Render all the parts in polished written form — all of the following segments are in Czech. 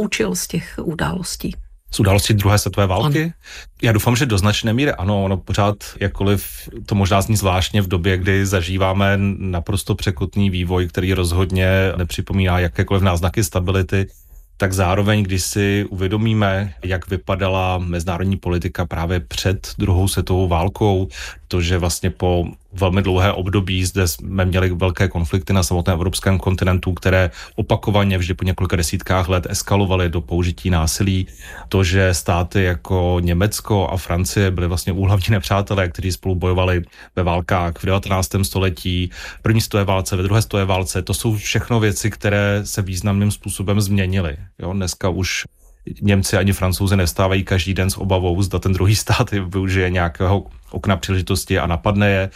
poučil z těch událostí? Z událostí druhé světové války? Ano. Já doufám, že do značné míry ano, ono pořád, jakkoliv to možná zní zvláštně v době, kdy zažíváme naprosto překotný vývoj, který rozhodně nepřipomíná jakékoliv náznaky stability, tak zároveň, když si uvědomíme, jak vypadala mezinárodní politika právě před druhou světovou válkou, to, že vlastně po velmi dlouhé období zde jsme měli velké konflikty na samotném evropském kontinentu, které opakovaně vždy po několika desítkách let eskalovaly do použití násilí. To, že státy jako Německo a Francie byly vlastně úhlavní nepřátelé, kteří spolu bojovali ve válkách v 19. století, v první světové válce, ve druhé světové válce, to jsou všechno věci, které se významným způsobem změnily. Jo, dneska už Němci ani Francouzi nevstávají každý den s obavou, zda ten druhý stát využije nějakého okna příležitosti a napadne je.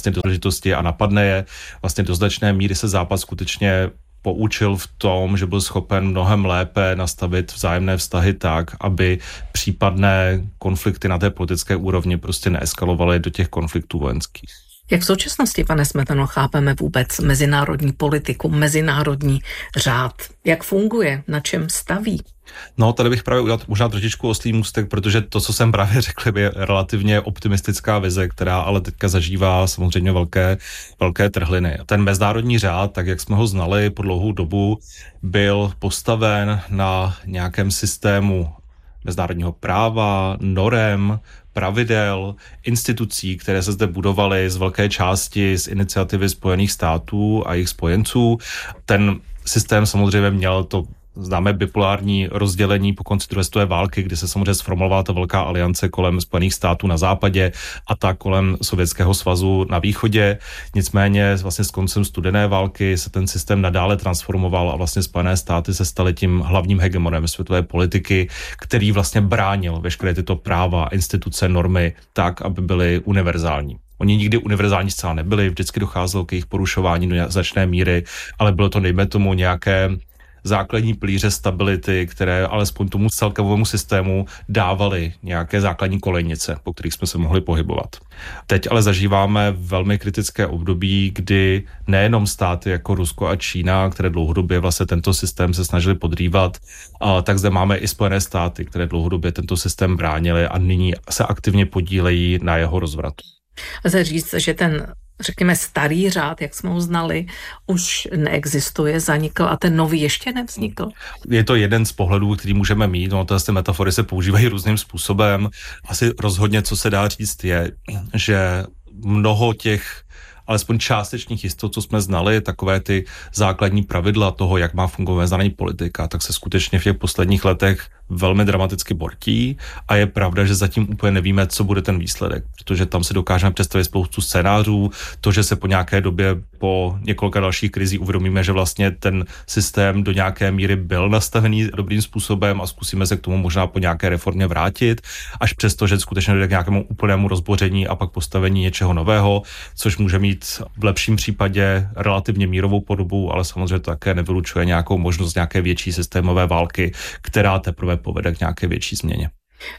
Vlastně do značné míry se Západ skutečně poučil v tom, že byl schopen mnohem lépe nastavit vzájemné vztahy tak, aby případné konflikty na té politické úrovni prostě neeskalovaly do těch konfliktů vojenských. Jak v současnosti, pane Smetano, chápeme vůbec mezinárodní politiku, mezinárodní řád? Jak funguje? Na čem staví? No, tady bych právě udělal možná trošičku oslý můstek, protože to, co jsem právě řekl, je relativně optimistická vize, která ale teďka zažívá samozřejmě velké trhliny. Ten mezinárodní řád, tak jak jsme ho znali po dlouhou dobu, byl postaven na nějakém systému mezinárodního práva, norem, pravidel, institucí, které se zde budovaly z velké části z iniciativy Spojených států a jejich spojenců. Ten systém samozřejmě měl to známé bipolární rozdělení po konci druhé světové války, kdy se samozřejmě sformovala ta velká aliance kolem Spojených států na západě a ta kolem Sovětského svazu na východě. Nicméně vlastně s koncem studené války se ten systém nadále transformoval a vlastně Spojené státy se staly tím hlavním hegemonem světové politiky, který vlastně bránil veškeré tyto práva, instituce, normy tak, aby byly univerzální. Oni nikdy univerzální zcela nebyli, vždycky docházelo k jejich porušování do značné míry, ale bylo to, dejme tomu, nějaké základní pilíře stability, které alespoň tomu celkovému systému dávaly nějaké základní kolejnice, po kterých jsme se mohli pohybovat. Teď ale zažíváme velmi kritické období, kdy nejenom státy jako Rusko a Čína, které dlouhodobě vlastně tento systém se snažili podrývat, tak zde máme i Spojené státy, které dlouhodobě tento systém bránily a nyní se aktivně podílejí na jeho rozvratu. Lze říct, že ten, řekněme, starý řád, jak jsme ho znali, už neexistuje, zanikl a ten nový ještě nevznikl. Je to jeden z pohledů, který můžeme mít, no ty metafory se používají různým způsobem. Asi rozhodně, co se dá říct, je, že mnoho těch alespoň částečných jistot, co jsme znali, takové ty základní pravidla toho, jak má fungovat mezinárodní politika, tak se skutečně v těch posledních letech velmi dramaticky bortí a je pravda, že zatím úplně nevíme, co bude ten výsledek, protože tam si dokážeme představit spoustu scénářů, to, že se po nějaké době, po několika dalších krizí uvědomíme, že vlastně ten systém do nějaké míry byl nastavený dobrým způsobem a zkusíme se k tomu možná po nějaké reformě vrátit, až přesto, že skutečně dojde k nějakému úplnému rozboření a pak postavení něčeho nového, což může mít v lepším případě relativně mírovou podobu, ale samozřejmě to také nevylučuje nějakou možnost nějaké větší systémové války, která teprve povede k nějaké větší změně.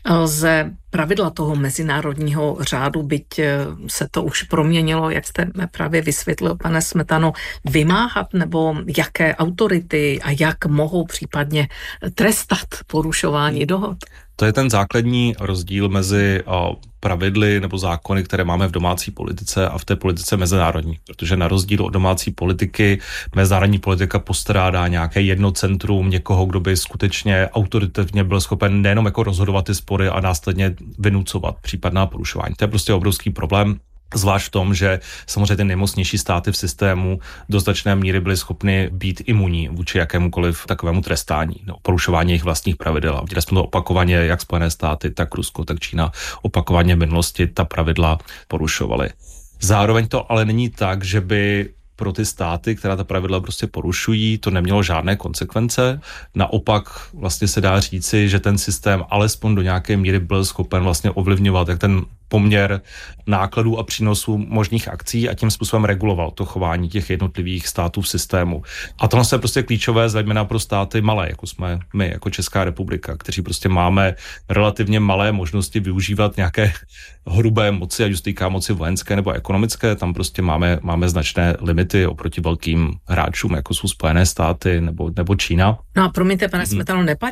Lze pravidla toho mezinárodního řádu, byť se to už proměnilo, jak jste právě vysvětlil, pane Smetano, vymáhat, nebo jaké autority a jak mohou případně trestat porušování dohod? To je ten základní rozdíl mezi pravidly nebo zákony, které máme v domácí politice a v té politice mezinárodní. Protože na rozdíl od domácí politiky, mezinárodní politika postrádá nějaké jedno centrum, někoho, kdo by skutečně autoritativně byl schopen nejenom jako rozhodovat ty spory a následně vynucovat případná porušování. To je prostě obrovský problém. Zvlášť v tom, že samozřejmě ty nejmocnější státy v systému do značné míry byly schopny být imunní vůči jakémukoliv takovému trestání, porušování jejich vlastních pravidel. A viděli jsme to opakovaně, jak Spojené státy, tak Rusko, tak Čína opakovaně v minulosti ta pravidla porušovaly. Zároveň to ale není tak, že by pro ty státy, která ta pravidla prostě porušují, to nemělo žádné konsekvence. Naopak vlastně se dá říci, že ten systém alespoň do nějaké míry byl schopen vlastně ovlivňovat, jak ten poměr nákladů a přínosů možných akcí a tím způsobem reguloval to chování těch jednotlivých států v systému. A tohle je prostě klíčové, zejména pro státy malé, jako jsme my, jako Česká republika, kteří prostě máme relativně malé možnosti využívat nějaké hrubé moci, ať už týká moci vojenské nebo ekonomické, tam prostě máme značné limity oproti velkým hráčům, jako jsou Spojené státy nebo Čína. No a promiňte, pane Smetano,